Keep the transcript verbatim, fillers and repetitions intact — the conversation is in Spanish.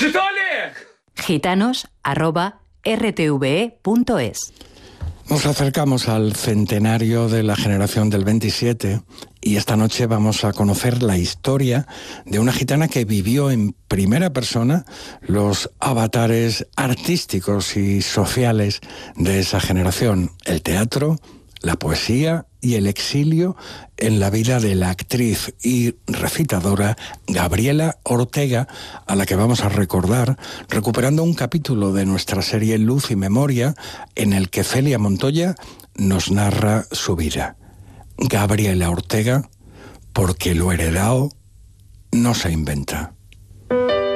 Gitanos arroba r t v e punto es. Nos acercamos al centenario de la generación del veintisiete y esta noche vamos a conocer la historia de una gitana que vivió en primera persona los avatares artísticos y sociales de esa generación, el teatro, la poesía y el exilio en la vida de la actriz y recitadora Gabriela Ortega, a la que vamos a recordar recuperando un capítulo de nuestra serie Luz y Memoria en el que Celia Montoya nos narra su vida. Gabriela Ortega, porque lo heredado no se inventa.